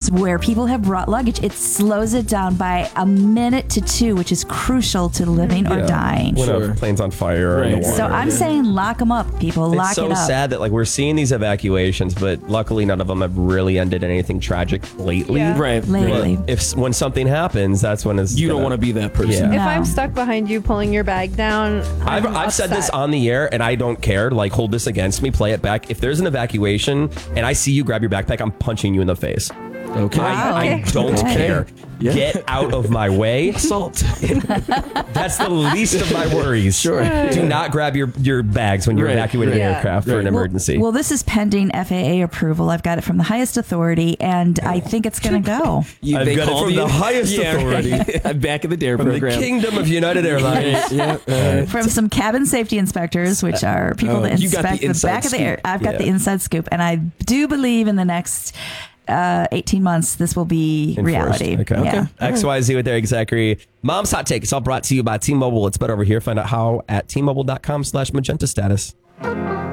where people have brought luggage, it slows it down by a minute to 2, which is crucial to living or dying. When a plane's on fire or in the water. So I'm saying lock them up, people. Lock It's it so up. sad that we're seeing these evacuations, but luckily none of them have really ended anything tragic lately. Yeah. Right. Lately. When something happens, that's when You don't want to be that person. If No. I'm stuck behind you pulling your bag down, I've said this on the air, and I don't care. Hold this against me. Play it back. If there's an evacuation and I see you grab your backpack, I'm punching you in the face. Okay. I don't care. Yeah. Get out of my way. Assault. That's the least of my worries. Sure. Do not grab your bags when you're Right, evacuating right. an aircraft for an emergency. Well, this is pending FAA approval. I've got it from the highest authority, and I think it's going to go. I've got it from the highest authority. I'm back in the DARE From the program. kingdom of United Airlines. From some cabin safety inspectors, which are people that you got inspect the the inside back of the air. scoop. I've got the inside scoop, and I do believe in the next 18 months this will be reality. Okay. Yeah. XYZ with Eric Zachary. Mom's Hot Take. It's all brought to you by T-Mobile. It's better over here. Find out how at T-Mobile.com/magenta status.